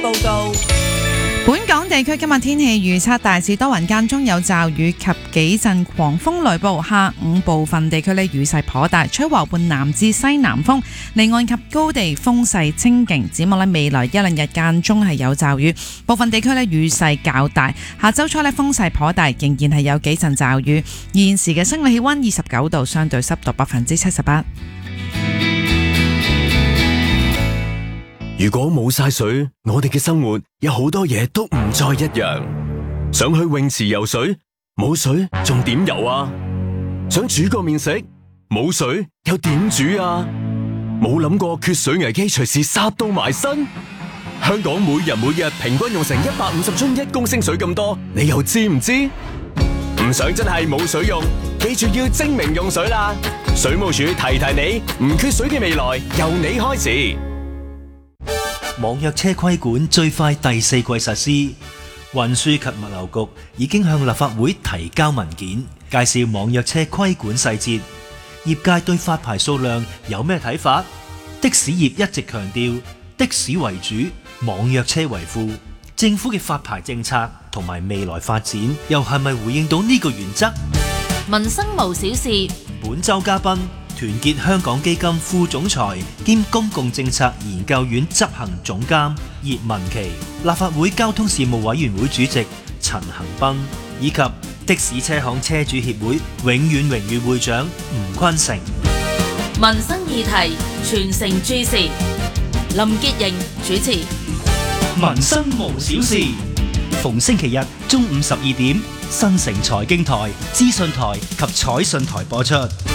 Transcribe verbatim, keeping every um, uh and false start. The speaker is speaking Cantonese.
報告。 本港地區今日天氣預測大致多雲，間中有驟雨及幾陣狂風雷暴，下午部分地區呢雨勢頗大，吹和緩南至西南風，離岸及高地風勢清勁。展望呢未來一兩日間中係有驟雨，部分地區呢雨勢較大。下周初呢風勢頗大，仍然係有幾陣驟雨。現時嘅室外氣溫二十九度，相對濕度百分之七十八。 如果冇晒水，我哋嘅生活有好多嘢都唔再一樣。想去泳池游水，冇水仲點游啊？想煮個麵食，冇水又點煮啊？冇諗過缺水危機隨時殺到埋身。香港每日每日平均用成一百五十樽一公升水咁多，你又知唔知？唔想真係冇水用，記住要精明用水啦！水務署提提你，唔缺水嘅未來由你開始。 網約車規管最快第四季實施，運輸及物流局已經向立法會提交文件，介紹網約車規管細節。業界對發牌數量有咩睇法？的士業一直強調的士為主，網約車為輔。政府嘅發牌政策同埋未來發展又係咪回應到呢個原則？ 民生無小事， 本周嘉賓團結香港基金副總裁兼公共政策研究院執行總監葉文琪，立法會交通事務委員會主席陳恒鑌，以及的士車行車主協會永遠榮譽會長吳坤成。 民生議題全城注視，林潔瑩主持。 民生無小事，逢星期日中午十二點，新城財經台、資訊台及彩訊台播出。